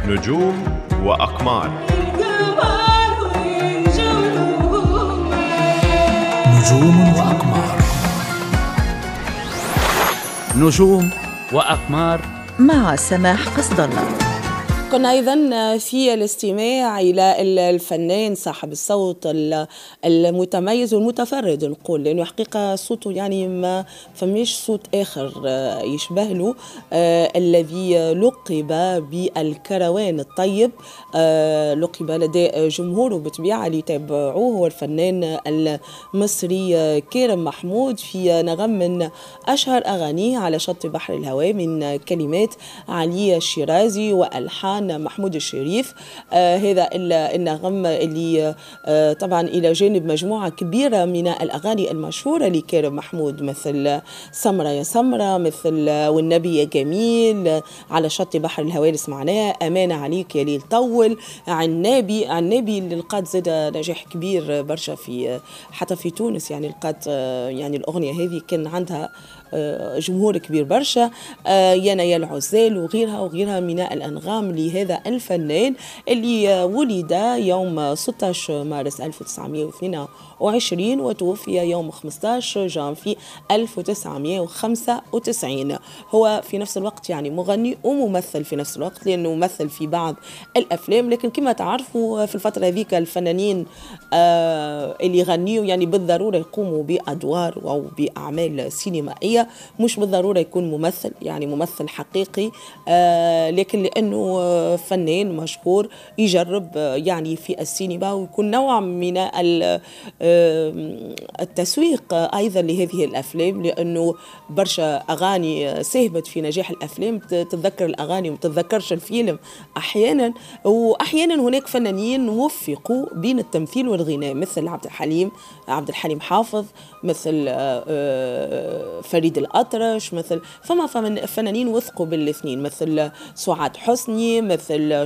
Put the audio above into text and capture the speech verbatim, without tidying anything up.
نجوم وأقمار. نجوم وأقمار. نجوم وأقمار مع سماح قصد الله. كنا أيضا في الاستماع إلى الفنان صاحب الصوت المتميز والمتفرد نقول، لأنه حقيقة صوته يعني ما فماش صوت آخر يشبه له، آه الذي لقب بالكروان الطيب، آه لقب لدى جمهوره بالطبيعة اللي يتابعوه، هو الفنان المصري كريم محمود، في نغم من أشهر أغانيه على شط بحر الهواء من كلمات علي الشيرازي وألحان محمود الشريف. آه هذا النغم اللي آه طبعا إلى جانب مجموعة كبيرة من الأغاني المشهورة لكريم محمود، مثل سمرة يا سمرة، مثل والنبي يا جميل، على شط بحر الهوى اللي سمعناه، أمانة عليك يا ليل طول، عنابي عنابي اللي لقات زاد نجاح كبير برشا في حتى في تونس، يعني لقات يعني الأغنية هذه كان عندها جمهور كبير برشا. يا نيال عزال وغيرها وغيرها من الأنغام لهذا الفنان اللي ولد يوم ستة عشر مارس ألف وتسعمائة واثنين وعشرين وتوفي يوم خمسة عشر جانفي ألف وتسعمائة وخمسة وتسعين. هو في نفس الوقت يعني مغني وممثل في نفس الوقت، لأنه مثل في بعض الأفلام، لكن كما تعرفوا في الفترة ذيك الفنانين آه اللي يغنيوا يعني بالضرورة يقوموا بأدوار أو بأعمال سينمائية، مش بالضرورة يكون ممثل يعني ممثل حقيقي، آه لكن لأنه فنان مشهور يجرب يعني في السينما، ويكون نوع من التسويق أيضا لهذه الأفلام، لأنه برشا أغاني ساهمت في نجاح الأفلام، تتذكر الأغاني وما تتذكرش الفيلم أحيانا. وأحيانا هناك فنانين وفقوا بين التمثيل والغناء، مثل عبد الحليم عبد الحليم حافظ، مثل فريد الأطرش، مثل فما فنانين وثقوا بالاثنين، مثل سعاد حسني، مثل